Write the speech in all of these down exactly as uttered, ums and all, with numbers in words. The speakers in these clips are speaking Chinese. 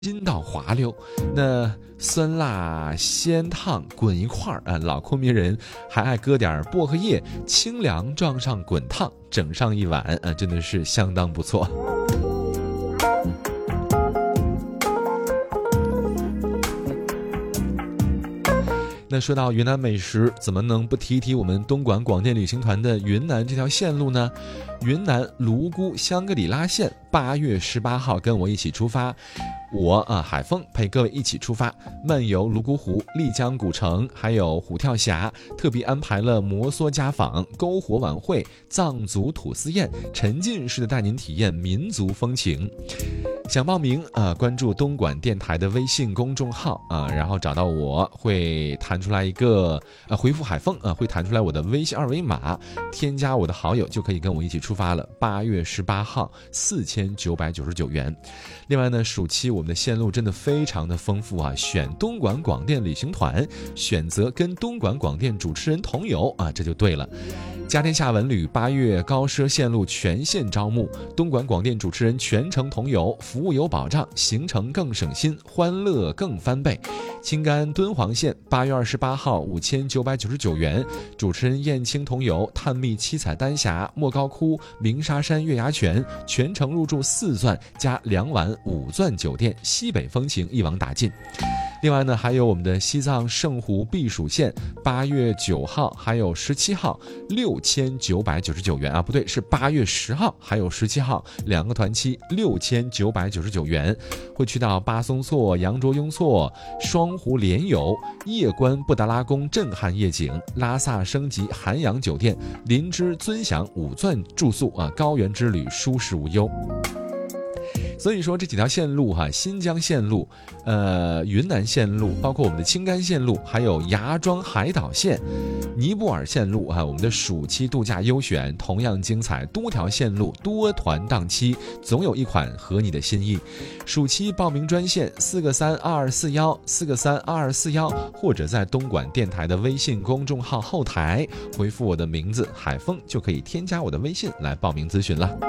筋道滑溜，那酸辣鲜烫滚一块儿啊！老昆明人还爱搁点薄荷叶，清凉撞上滚烫，整上一碗啊，真的是相当不错。那说到云南美食，怎么能不提提我们东莞广电旅行团的云南这条线路呢？云南泸沽香格里拉线八月十八号跟我一起出发，我啊海峰陪各位一起出发，漫游泸沽湖、丽江古城，还有虎跳峡，特别安排了摩梭家访、篝火晚会、藏族土司宴，沉浸式的带您体验民族风情。想报名啊，关注东莞电台的微信公众号啊，然后找到我，会弹出来一个呃，回复海峰啊，会弹出来我的微信二维码，添加我的好友就可以跟我一起出发了。八月十八号，四千九百九十九元。另外呢，暑期我们的线路真的非常的丰富啊，选东莞广电旅行团，选择跟东莞广电主持人同游啊，这就对了。家天下文旅八月高奢线路全线招募，东莞广电主持人全程同游，服务有保障，行程更省心，欢乐更翻倍。青甘敦煌线八月二十八号五千九百九十九元，主持人燕青同游，探秘七彩丹霞、莫高窟、鸣沙山月牙泉，全程入住四钻加两晚五钻酒店，西北风情一网打尽。另外呢，还有我们的西藏圣湖避暑线，八月九号还有十七号，六千九百九十九元啊，不对，是八月十号还有十七号，两个团期六千九百九十九元，会去到巴松措、羊卓雍措、双湖莲游，夜观布达拉宫震撼夜景，拉萨升级涵养酒店，林芝尊享五钻住宿啊，高原之旅舒适无忧。所以说这几条线路哈、啊，新疆线路、呃云南线路，包括我们的青甘线路，还有芽庄海岛线、尼泊尔线路哈、啊，我们的暑期度假优选同样精彩，多条线路，多团档期，总有一款合你的心意。暑期报名专线四个三二二四幺四个三二二四幺，或者在东莞电台的微信公众号后台回复我的名字海峰，就可以添加我的微信来报名咨询了。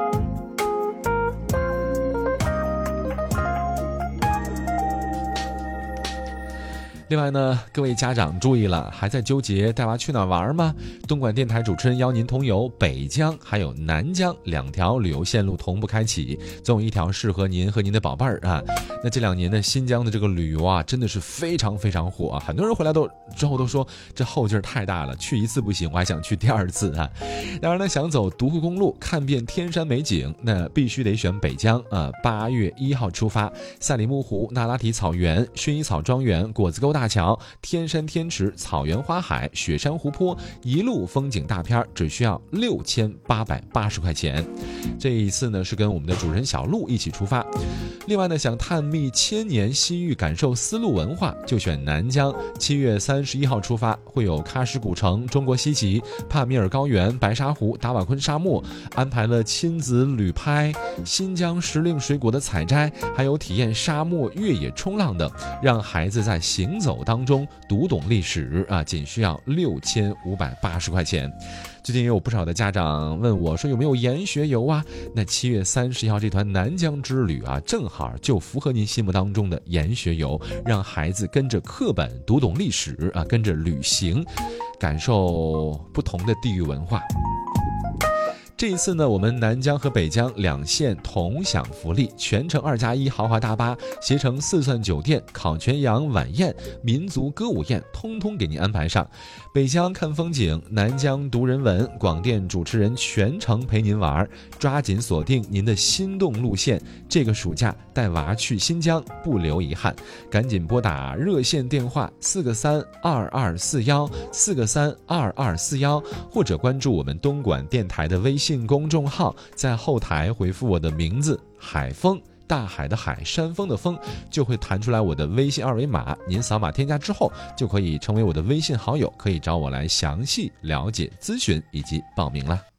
另外呢，各位家长注意了，还在纠结带娃去哪儿玩吗？东莞电台主持人邀您同游北疆还有南疆两条旅游线路同步开启，总有一条适合您和您的宝贝儿啊。那这两年的新疆的这个旅游啊，真的是非常非常火啊，很多人回来都之后都说这后劲儿太大了，去一次不行，我还想去第二次啊。当然呢，想走独库公路看遍天山美景，那必须得选北疆啊。八月一号出发，赛里木湖、那拉提草原、薰衣草庄园、果子沟大大桥、天山天池、草原花海、雪山湖泊，一路风景大片，只需要六千八百八十块钱。这一次呢是跟我们的主人小鹿一起出发。另外呢，想探秘千年西域，感受丝路文化，就选南疆。七月三十一号出发，会有喀什古城、中国西极、帕米尔高原、白沙湖、达瓦昆沙漠，安排了亲子旅拍、新疆时令水果的采摘，还有体验沙漠越野冲浪等，让孩子在行走当中读懂历史啊，仅需要六千五百八十块钱。最近也有不少的家长问我说有没有研学游啊？那七月三十号这团南疆之旅啊，正好就符合您心目当中的研学游，让孩子跟着课本读懂历史啊，跟着旅行，感受不同的地域文化。这一次呢，我们南疆和北疆两线同享福利，全程二加一豪华大巴，携程四钻酒店、烤全羊晚宴、民族歌舞宴，通通给您安排上。北疆看风景，南疆读人文，广电主持人全程陪您玩，抓紧锁定您的心动路线。这个暑假带娃去新疆，不留遗憾，赶紧拨打热线电话四个三二二四幺四个三二二四幺，或者关注我们东莞电台的微信公众号，在后台回复我的名字海峰，大海的海，山峰的峰，就会弹出来我的微信二维码，您扫码添加之后就可以成为我的微信好友，可以找我来详细了解咨询以及报名了。